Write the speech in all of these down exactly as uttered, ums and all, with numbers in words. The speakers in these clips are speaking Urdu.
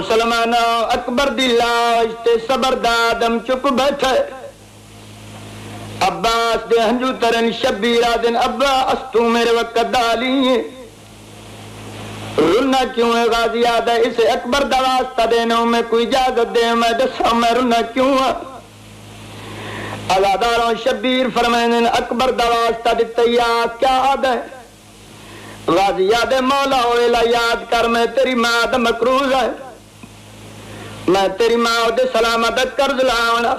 مسلمانوں اکبر دی لاش تے صبر دا آدم چپ بیٹھے عباس دے ہنجو ترن شبیر آدن عباس تو میرے وقت ڈالی رونا کیوں ہے غازی آدھا اسے اکبر دا واسطہ دینا میں کوئی اجازت دے میں دسا میں رونا کیوں ہے ازاداروں شبیر فرمائن اکبر دا واسطہ دیتا یاد کیا آدھا ہے غازی یاد مولا ہوئے یاد کر میں تیری ماں دا مکروز ہے میں تیری ماں دے سلامت قرض لاؤنا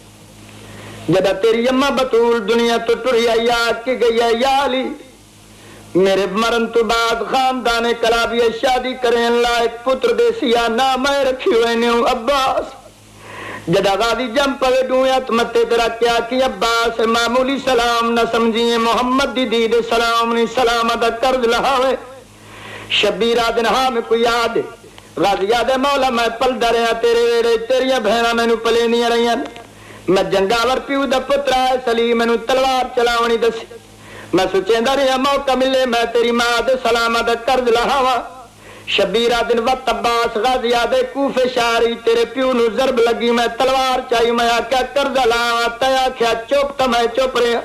جدہ تیری اماں بطول دنیا تو ٹریا یاد کی گئی ہے یا علی میرے مرن تو بعد خاندان کلابی شادی کریں اللہ ایک پتر دے سیا نام میں رکھی ہوئے نیوں عباس جدہ غازی جم پوے ڈویت متے تیرا کیا کی عباس معمولی سلام نہ سمجھئے محمد دی دید سلام نہیں سلامت قرض لہاوے شبیر آدن ہاں میں کوئی یاد ہے غازی یاد مولا میں پل دریا تیرے ویڑے تیریاں بہنہ میں نو پلے نہیں رہیاں میں جنگاور پیو دا پترا ہے سلیم میں نو تلوار چلاونی دسی میں سوچیں دا رہا موقع ملے میں تیری ماں دے سلامت قرض لہاوا شبیرہ دن وقت عباس غازی آدھے کوف شاری تیرے پیو نو ضرب لگی میں تلوار چاہی میں آکھا قرض لاوا تیا کیا چوپ تا میں چوپ رہا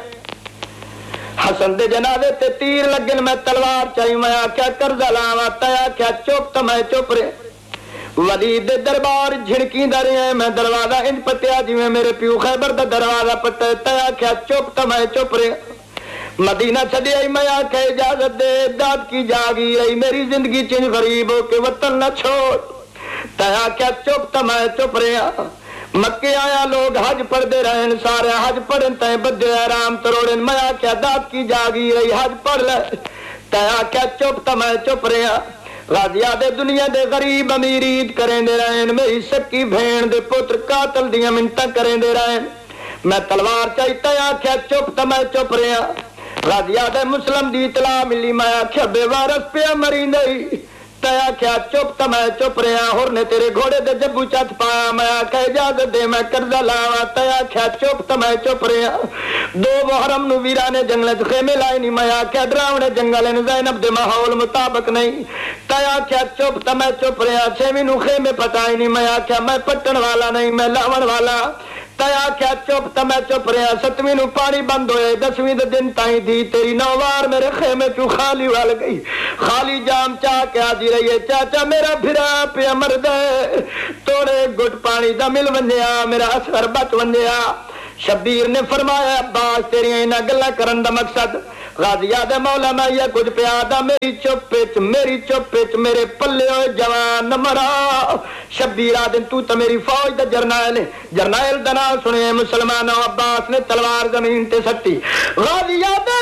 حسن دے جنازے تے تیر لگن میں تلوار چاہی میں آکھا قرض لاوا تیا کیا چوپ تا میں چوپ رہا ولید دربار جھڑکی دا رہے ہیں میں دروازہ ان پتیا جی میں میرے پیو خیبر دا دروازہ پتے تیا کیا چوپ تا میں چوپ رہا مدینہ چھڑی آئی میں آکھے اجازت دے داد کی جاگی رہی میری زندگی چنج غریب ہو کے وطن نہ چھوڑ تیا کیا چپ تا میں چپ رہا مکے آیا لوگ حج پڑھ دے رہے ہیں سارے حج پڑھن تائیں بدے آرام تروڑن میں آکھے داد کی جاگی رہی حج پڑھ لے تیا کیا چپ تا میں چپ رہا غازی آدھے دنیا دے غریب امیر عید کریں دے رہے ہیں میری سکی بھین دے پتر قاتل دیا منتہ کریں دے رہے ہیں میں تلوار چاہی تیا کیا چپ تا میں چپ رہا غازی آدھے مسلم دی اطلاع ملی میں آکھیا بے وارث پہ مری نہیں تیا کیا چپ تا میں چپ رہا ہور نے تیرے گھوڑے دے جبو چت پایا میں آکھا اجازت دے میں قرضہ لاوا تیا کیا چپ تا میں چپ رہا دو محرم نو ویرانے جنگلت خیمے لائے نہیں میں آکھیا ڈراونے جنگل ان زینب دے ماحول مطابق نہیں تیا کیا چپ تا میں چپ رہا چھویں نو خیمے پتائی نہیں میں آکھیا میں پٹن والا نہیں میں لاون والا تیا کیا چپ تا میں چپ رہا ستویں نو پانی بند ہوئے دسویں دن تائیں دی تیری نووار میرے خیمے چو خالی وال گئی خالی جام چاہ کے آجی رہی ہے چاچا میرا بھرا پہ امر دے توڑے گھٹ پانی دا مل ونجیا میرا اثر بچ ونجیا شبیر نے فرمایا عباس تیری اینا گلہ کرن دا مقصد غازی آدھے مولا میں یہ کچھ پیادا میری چپچ میری چپچ میرے پلے ہوئے جوان مرا شبیر آدھے تو تا میری فوج دا جرنائل ہے جرنائل دنا سنے مسلمانوں عباس نے تلوار زمین تے سٹی غازی آدھے